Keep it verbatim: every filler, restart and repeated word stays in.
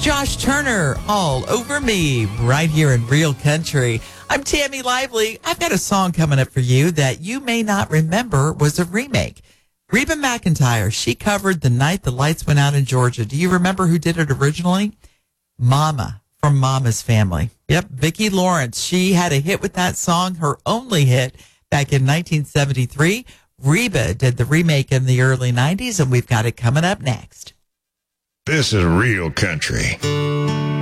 Josh Turner, All Over Me, right here in Real Country. I'm Tammy Lively. I've got a song coming up for you that you may not remember was a remake. Reba McEntire, she covered The Night the Lights Went Out in Georgia. Do you remember who did it originally? Mama from Mama's Family. Yep, Vicki Lawrence. She had a hit with that song, her only hit back in nineteen seventy-three. Reba did the remake in the early nineties, and we've got it coming up next. This is Real Country.